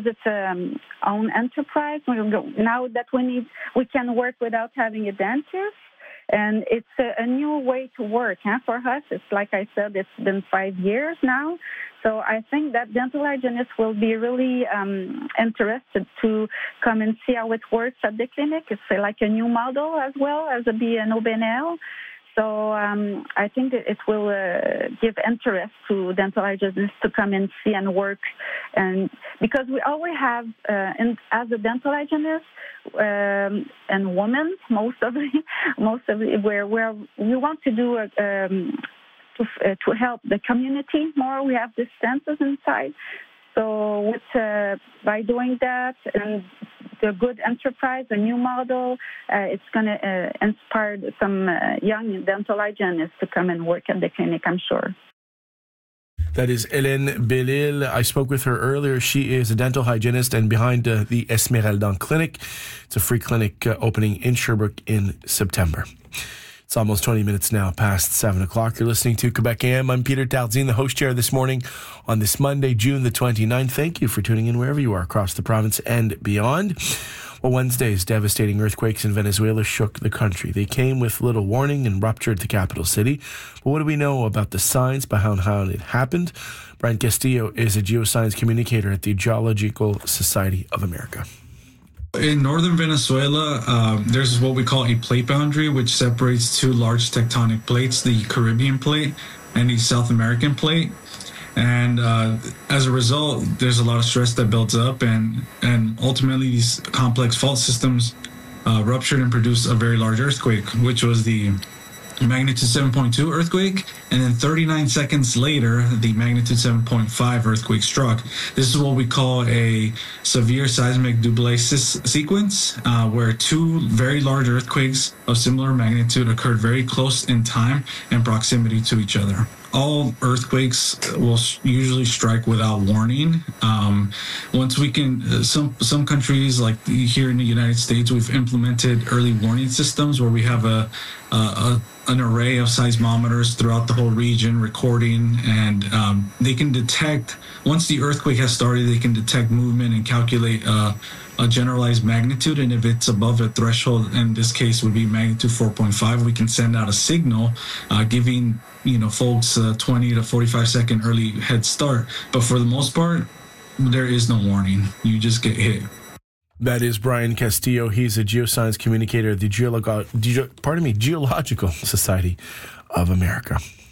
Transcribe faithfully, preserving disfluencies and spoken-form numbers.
it's an own enterprise. Now that we need, we can work without having a dentist. And it's a, a new way to work. Huh? For us, it's like I said, it's been five years now. So I think that dental hygienists will be really um, interested to come and see how it works at the clinic. It's uh, like a new model as well as a B N O B N L. So um, I think it will uh, give interest to dental hygienists to come and see and work, and because we always have, uh, in, as a dental hygienist um, and women, most of the, most of the, where where we want to do a, um, to uh, to help the community more. We have the census inside. So with, uh, by doing that and the good enterprise, a new model, uh, it's going to uh, inspire some uh, young dental hygienists to come and work at the clinic, I'm sure. That is Hélène Bellil. I spoke with her earlier. She is a dental hygienist and behind uh, the Esmeralda Clinic. It's a free clinic uh, opening in Sherbrooke in September. It's almost twenty minutes now past seven o'clock. You're listening to Quebec A M. I'm Peter Tardine, the host chair this morning on this Monday, June the twenty-ninth. Thank you for tuning in wherever you are across the province and beyond. Well, Wednesday's devastating earthquakes in Venezuela shook the country. They came with little warning and ruptured the capital city. But what do we know about the science behind how it happened? Brian Castillo is a geoscience communicator at the Geological Society of America. In northern Venezuela, um, there's what we call a plate boundary, which separates two large tectonic plates, the Caribbean plate and the South American plate. And uh, as a result, there's a lot of stress that builds up, and, and ultimately these complex fault systems uh, ruptured and produced a very large earthquake, which was the magnitude seven point two earthquake, and then thirty-nine seconds later, the magnitude seven point five earthquake struck. This is what we call a severe seismic double sequence, uh, where two very large earthquakes of similar magnitude occurred very close in time and proximity to each other. All earthquakes will usually strike without warning. Um, once we can, uh, some some countries like here in the United States, we've implemented early warning systems where we have a, a, a an array of seismometers throughout the whole region recording, and um, they can detect, once the earthquake has started, they can detect movement and calculate uh, a generalized magnitude. And if it's above a threshold, in this case would be magnitude four point five, we can send out a signal uh, giving you know folks a twenty to forty-five second early head start. But for the most part, there is no warning. You just get hit. That is Brian Castillo. He's a geoscience communicator at the Geolog- Ge- pardon me, Geological Society of America.